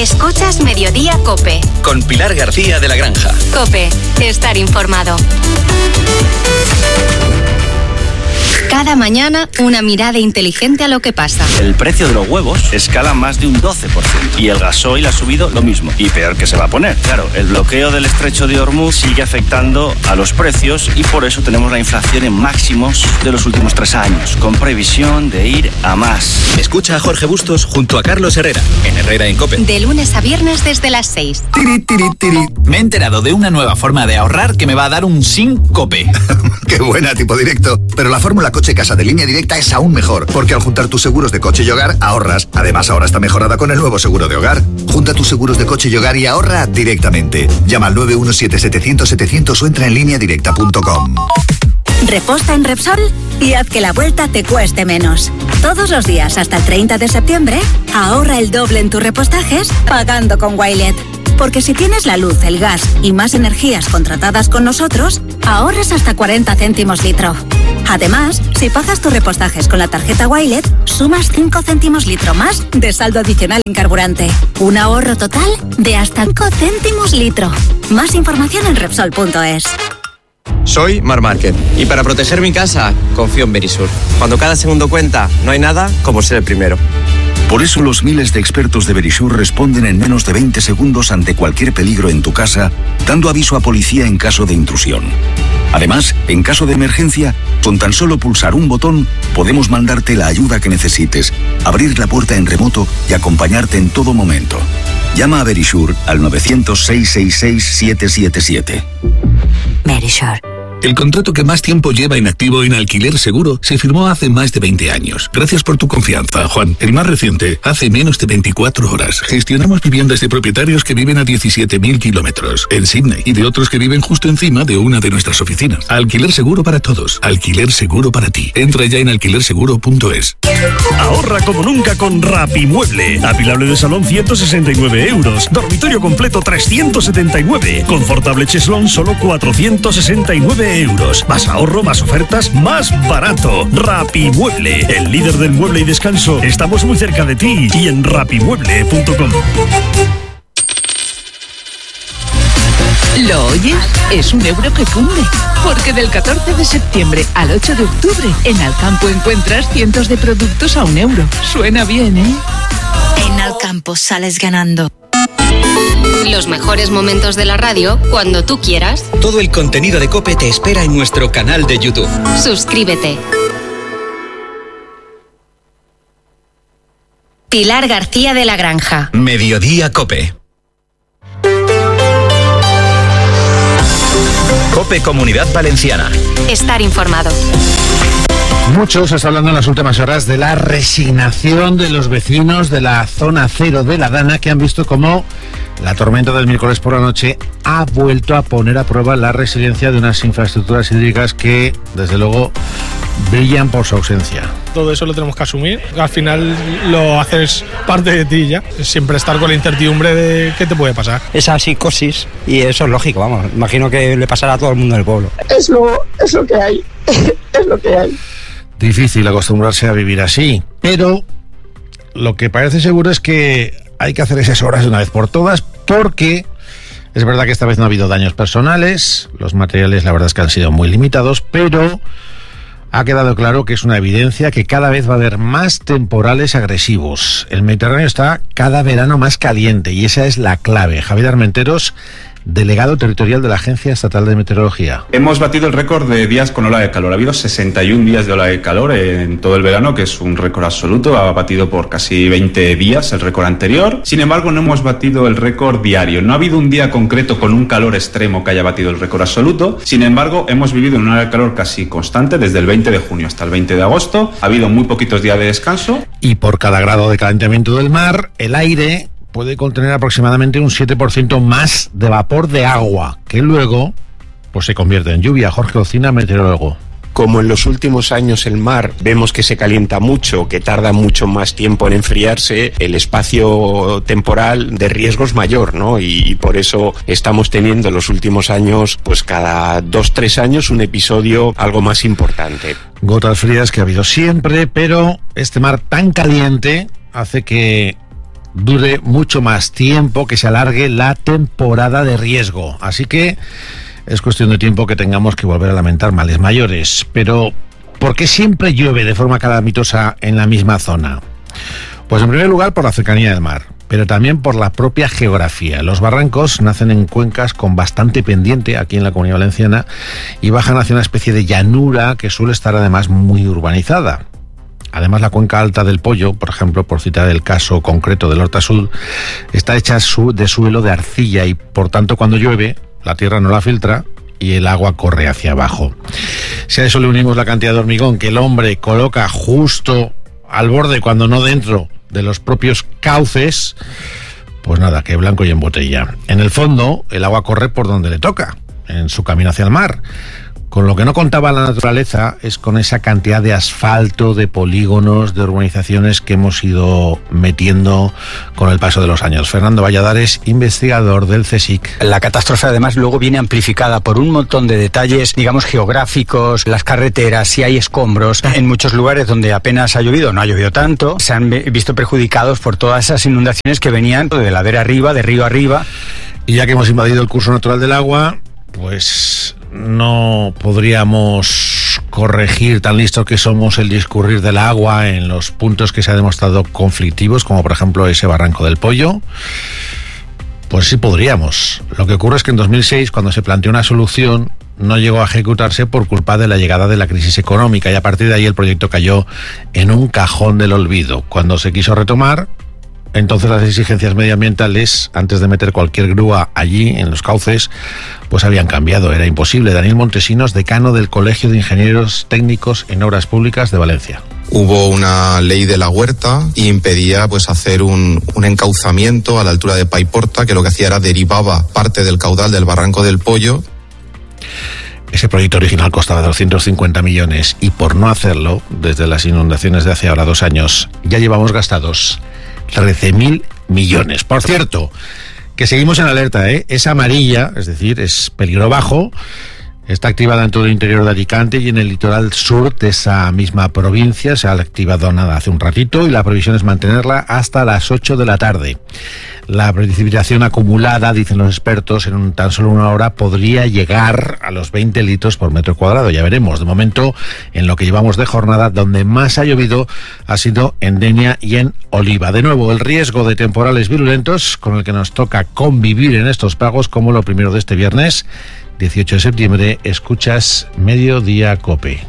Escuchas Mediodía COPE. Con Pilar García de la Granja. COPE. Estar informado. Cada mañana, una mirada inteligente a lo que pasa. El precio de los huevos escala más de un 12%. Y el gasoil ha subido lo mismo. Y peor que se va a poner. Claro, el bloqueo del estrecho de Hormuz sigue afectando a los precios y por eso tenemos la inflación en máximos de los últimos 3 años, con previsión de ir a más. Escucha a Jorge Bustos junto a Carlos Herrera, en Herrera en COPE. De lunes a viernes desde las 6. Tiri, tiri, tiri. Me he enterado de una nueva forma de ahorrar que me va a dar un síncope. ¡Qué buena, tipo directo! Pero la fórmula Coche Casa de Línea Directa es aún mejor, porque al juntar tus seguros de coche y hogar, ahorras. Además, ahora está mejorada con el nuevo seguro de hogar. Junta tus seguros de coche y hogar y ahorra directamente. Llama al 917-700-700 o entra en lineadirecta.com. Reposta en Repsol y haz que la vuelta te cueste menos. Todos los días hasta el 30 de septiembre, ahorra el doble en tus repostajes pagando con Wilet. Porque si tienes la luz, el gas y más energías contratadas con nosotros, ahorras hasta 40 céntimos litro. Además, si pagas tus repostajes con la tarjeta Wilet, sumas 5 céntimos litro más de saldo adicional en carburante. Un ahorro total de hasta 5 céntimos litro. Más información en Repsol.es. Soy Mar Márquez y para proteger mi casa confío en Verisur. Cuando cada segundo cuenta, no hay nada como ser el primero. Por eso los miles de expertos de Verisur responden en menos de 20 segundos ante cualquier peligro en tu casa, dando aviso a policía en caso de intrusión. Además, en caso de emergencia, con tan solo pulsar un botón, podemos mandarte la ayuda que necesites, abrir la puerta en remoto y acompañarte en todo momento. Llama a Verisur al 900-666-777. Verisur. El contrato que más tiempo lleva inactivo en Alquiler Seguro se firmó hace más de 20 años. Gracias por tu confianza, Juan. El más reciente, hace menos de 24 horas. Gestionamos viviendas de propietarios que viven a 17.000 kilómetros en Sydney y de otros que viven justo encima de una de nuestras oficinas. Alquiler Seguro para todos. Alquiler Seguro para ti. Entra ya en alquilerseguro.es. Ahorra como nunca con Rapimueble. Apilable de salón 169 euros. Dormitorio completo 379. Confortable cheslón solo 469 euros. Más ahorro, más ofertas, más barato. Rapimueble, el líder del mueble y descanso. Estamos muy cerca de ti y en rapimueble.com. ¿Lo oyes? Es un euro que cunde. Porque del 14 de septiembre al 8 de octubre, en Alcampo encuentras cientos de productos a €1. Suena bien, ¿eh? En Alcampo sales ganando. Los mejores momentos de la radio cuando tú quieras. Todo el contenido de COPE te espera en nuestro canal de YouTube. Suscríbete. Pilar García de la Granja. Mediodía COPE. COPE Comunidad Valenciana. Estar informado. Mucho se está hablando en las últimas horas de la resignación de los vecinos de la zona cero de La Dana, que han visto cómo la tormenta del miércoles por la noche ha vuelto a poner a prueba la resiliencia de unas infraestructuras hídricas que, desde luego, brillan por su ausencia. Todo eso lo tenemos que asumir. Al final lo haces parte de ti ya. Siempre estar con la incertidumbre de qué te puede pasar. Esa psicosis, y eso es lógico, vamos. Imagino que le pasará a todo el mundo del pueblo. Es lo que hay. Es lo que hay. Difícil acostumbrarse a vivir así, pero lo que parece seguro es que hay que hacer esas obras de una vez por todas, porque es verdad que esta vez no ha habido daños personales, los materiales la verdad es que han sido muy limitados, pero ha quedado claro que es una evidencia que cada vez va a haber más temporales agresivos. El Mediterráneo está cada verano más caliente y esa es la clave. Javier Armenteros, delegado territorial de la Agencia Estatal de Meteorología. Hemos batido el récord de días con ola de calor. Ha habido 61 días de ola de calor en todo el verano, que es un récord absoluto. Ha batido por casi 20 días el récord anterior. Sin embargo, no hemos batido el récord diario. No ha habido un día concreto con un calor extremo que haya batido el récord absoluto. Sin embargo, hemos vivido en una ola de calor casi constante desde el 20 de junio hasta el 20 de agosto. Ha habido muy poquitos días de descanso. Y por cada grado de calentamiento del mar, el aire puede contener aproximadamente un 7% más de vapor de agua, que luego pues se convierte en lluvia. Jorge Ocina, meteorólogo. Como en los últimos años el mar vemos que se calienta mucho, que tarda mucho más tiempo en enfriarse, el espacio temporal de riesgo es mayor, ¿no? Y por eso estamos teniendo en los últimos años, pues cada 2-3 años, un episodio algo más importante. Gotas frías que ha habido siempre, pero este mar tan caliente hace que dure mucho más tiempo, que se alargue la temporada de riesgo. Así que es cuestión de tiempo que tengamos que volver a lamentar males mayores. Pero, ¿por qué siempre llueve de forma calamitosa en la misma zona? Pues en primer lugar por la cercanía del mar, pero también por la propia geografía. Los barrancos nacen en cuencas con bastante pendiente aquí en la Comunidad Valenciana y bajan hacia una especie de llanura que suele estar además muy urbanizada. Además, la cuenca alta del Pollo, por ejemplo, por citar el caso concreto del Horta Sud, está hecha de suelo de arcilla y, por tanto, cuando llueve, la tierra no la filtra y el agua corre hacia abajo. Si a eso le unimos la cantidad de hormigón que el hombre coloca justo al borde, cuando no dentro, de los propios cauces, pues nada, que blanco y en botella. En el fondo, el agua corre por donde le toca, en su camino hacia el mar. Con lo que no contaba la naturaleza es con esa cantidad de asfalto, de polígonos, de urbanizaciones que hemos ido metiendo con el paso de los años. Fernando Valladares, investigador del CSIC. La catástrofe además luego viene amplificada por un montón de detalles, digamos, geográficos, las carreteras, si hay escombros. En muchos lugares donde apenas ha llovido, no ha llovido tanto, se han visto perjudicados por todas esas inundaciones que venían de ladera arriba, de río arriba. Y ya que hemos invadido el curso natural del agua, pues no podríamos corregir, tan listos que somos, el discurrir del agua en los puntos que se ha demostrado conflictivos, como por ejemplo ese barranco del Pollo. Pues sí podríamos. Lo que ocurre es que en 2006, cuando se planteó una solución, no llegó a ejecutarse por culpa de la llegada de la crisis económica, y a partir de ahí el proyecto cayó en un cajón del olvido. Cuando se quiso retomar, entonces las exigencias medioambientales, antes de meter cualquier grúa allí, en los cauces, pues habían cambiado, era imposible. Daniel Montesinos, decano del Colegio de Ingenieros Técnicos en Obras Públicas de Valencia. Hubo una ley de la huerta y impedía pues hacer un encauzamiento a la altura de Paiporta, que lo que hacía era derivaba parte del caudal del barranco del Pollo. Ese proyecto original costaba 250 millones y por no hacerlo, desde las inundaciones de hace ahora 2 años, ya llevamos gastados 13.000 millones. Por cierto, que seguimos en alerta, es amarilla, es decir, es peligro bajo. Está activada en todo el interior de Alicante y en el litoral sur de esa misma provincia. Se ha activado nada hace un ratito y la previsión es mantenerla hasta las 8 de la tarde. La precipitación acumulada, dicen los expertos, en tan solo 1 hora podría llegar a los 20 litros por metro cuadrado. Ya veremos. De momento, en lo que llevamos de jornada, donde más ha llovido ha sido en Denia y en Oliva. De nuevo, el riesgo de temporales virulentos con el que nos toca convivir en estos pagos, como lo primero de este viernes 18 de septiembre. Escuchas Mediodía COPE.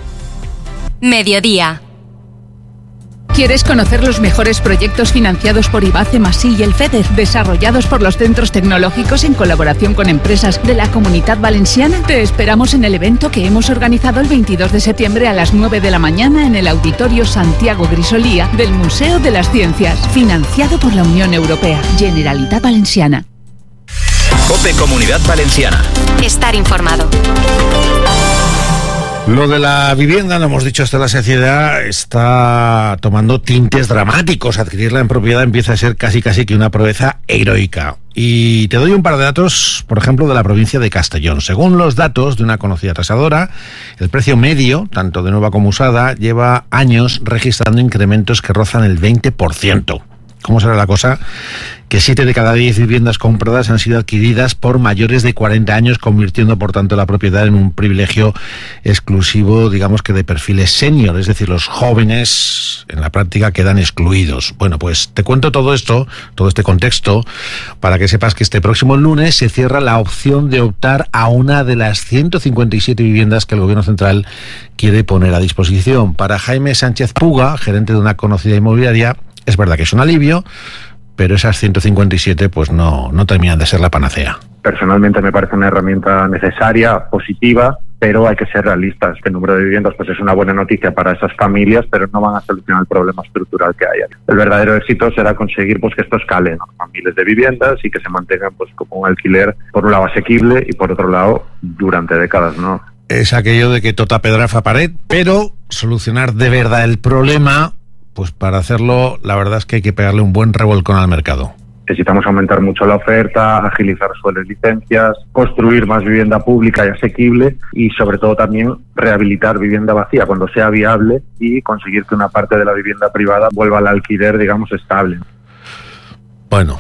Mediodía. ¿Quieres conocer los mejores proyectos financiados por IBACE, Masí y el FEDER, desarrollados por los centros tecnológicos en colaboración con empresas de la Comunitat Valenciana? Te esperamos en el evento que hemos organizado el 22 de septiembre a las 9 de la mañana en el Auditorio Santiago Grisolía del Museo de las Ciencias, financiado por la Unión Europea, Generalitat Valenciana. COPE Comunidad Valenciana. Estar informado. Lo de la vivienda, lo hemos dicho hasta la saciedad, está tomando tintes dramáticos. Adquirirla en propiedad empieza a ser casi que una proeza heroica. Y te doy un par de datos, por ejemplo, de la provincia de Castellón. Según los datos de una conocida tasadora, el precio medio, tanto de nueva como usada, lleva años registrando incrementos que rozan el 20%. ¿Cómo será la cosa? Que 7 de cada 10 viviendas compradas han sido adquiridas por mayores de 40 años, convirtiendo por tanto la propiedad en un privilegio exclusivo, digamos que de perfiles senior, es decir, los jóvenes en la práctica quedan excluidos. Bueno, pues te cuento todo esto, todo este contexto, para que sepas que este próximo lunes se cierra la opción de optar a una de las 157 viviendas que el Gobierno Central quiere poner a disposición. Para Jaime Sánchez Puga, gerente de una conocida inmobiliaria, es verdad que es un alivio, pero esas 157 pues no terminan de ser la panacea. Personalmente me parece una herramienta necesaria, positiva, pero hay que ser realistas. El número de viviendas pues es una buena noticia para esas familias, pero no van a solucionar el problema estructural que hay. El verdadero éxito será conseguir pues que esto escale, ¿no? A miles de viviendas y que se mantengan pues como un alquiler, por un lado asequible y por otro lado durante décadas, ¿no? Es aquello de que tota pedra fa pared, pero solucionar de verdad el problema, pues para hacerlo, la verdad es que hay que pegarle un buen revolcón al mercado. Necesitamos aumentar mucho la oferta, agilizar suelos, licencias, construir más vivienda pública y asequible y sobre todo también rehabilitar vivienda vacía cuando sea viable y conseguir que una parte de la vivienda privada vuelva al alquiler, digamos, estable. Bueno,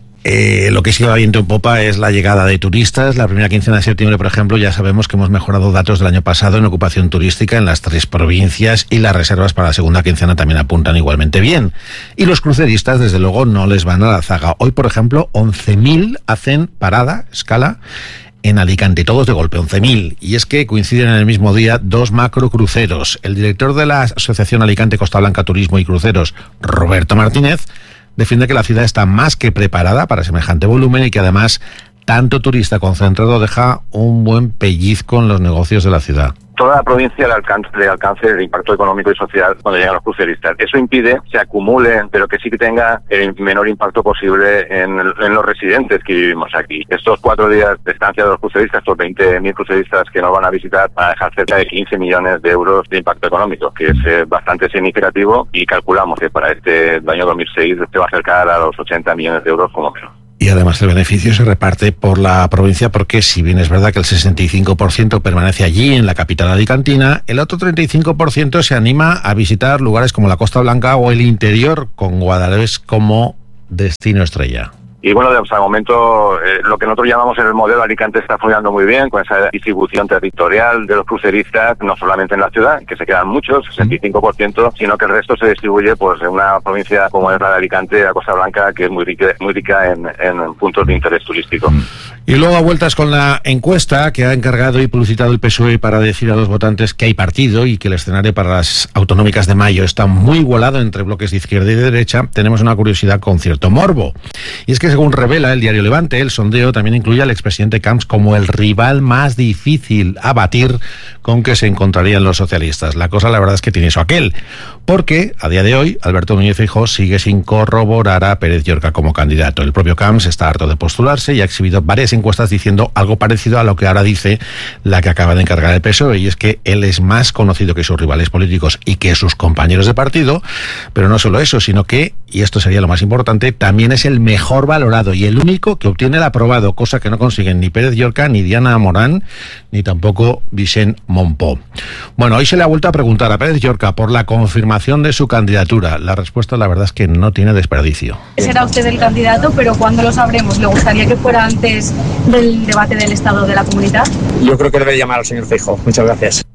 lo que sí va viento en popa es la llegada de turistas. La primera quincena de septiembre, por ejemplo, ya sabemos que hemos mejorado datos del año pasado en ocupación turística en las 3 provincias y las reservas para la segunda quincena también apuntan igualmente bien. Y los cruceristas, desde luego, no les van a la zaga. Hoy, por ejemplo, 11.000 hacen parada, escala, en Alicante, todos de golpe, 11.000. Y es que coinciden en el mismo día 2 macrocruceros. El director de la Asociación Alicante Costa Blanca Turismo y Cruceros, Roberto Martínez, defiende que la ciudad está más que preparada para semejante volumen y que además tanto turista concentrado deja un buen pellizco en los negocios de la ciudad. Toda la provincia le alcance el impacto económico y social cuando llegan los cruceristas. Eso impide que se acumulen, pero que sí que tenga el menor impacto posible en los residentes que vivimos aquí. Estos 4 días de estancia de los cruceristas, estos 20.000 cruceristas que nos van a visitar, van a dejar cerca de 15 millones de euros de impacto económico, que es bastante significativo, y calculamos que para este año 2006 se va a acercar a los 80 millones de euros como menos. Y además el beneficio se reparte por la provincia porque, si bien es verdad que el 65% permanece allí en la capital alicantina, el otro 35% se anima a visitar lugares como la Costa Blanca o el interior, con Guadalest como destino estrella. Y bueno, hasta el momento lo que nosotros llamamos el modelo Alicante está funcionando muy bien, con esa distribución territorial de los cruceristas, no solamente en la ciudad, que se quedan muchos, 65%, sino que el resto se distribuye pues en una provincia como es la de Alicante, la Costa Blanca, que es muy rica en puntos de interés turístico. Y luego a vueltas con la encuesta que ha encargado y publicitado el PSOE para decir a los votantes que hay partido y que el escenario para las autonómicas de mayo está muy igualado entre bloques de izquierda y de derecha, tenemos una curiosidad con cierto morbo. Y es que, según revela el diario Levante, el sondeo también incluye al expresidente Camps como el rival más difícil a batir con que se encontrarían los socialistas. La cosa, la verdad, es que tiene eso aquel, porque a día de hoy Alberto Núñez Feijóo sigue sin corroborar a Pérez Llorca como candidato. El propio Camps está harto de postularse y ha exhibido varias encuestas diciendo algo parecido a lo que ahora dice la que acaba de encargar el PSOE, y es que él es más conocido que sus rivales políticos y que sus compañeros de partido, pero no solo eso, sino que, y esto sería lo más importante, también es el mejor valorado y el único que obtiene el aprobado, cosa que no consiguen ni Pérez Llorca, ni Diana Morán, ni tampoco Vicent Montpó. Bueno, hoy se le ha vuelto a preguntar a Pérez Llorca por la confirmación de su candidatura. La respuesta, la verdad, es que no tiene desperdicio. Será usted el candidato, pero ¿cuándo lo sabremos? ¿Le gustaría que fuera antes del debate del Estado de la Comunidad? Yo creo que debe llamar al señor Feijóo. Muchas gracias.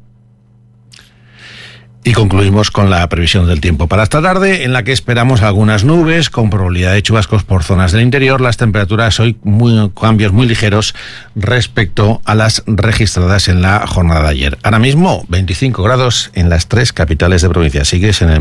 Y concluimos con la previsión del tiempo para esta tarde, en la que esperamos algunas nubes con probabilidad de chubascos por zonas del interior. Las temperaturas hoy cambios muy ligeros respecto a las registradas en la jornada de ayer. Ahora mismo 25 grados en las 3 capitales de provincia. Sigues en el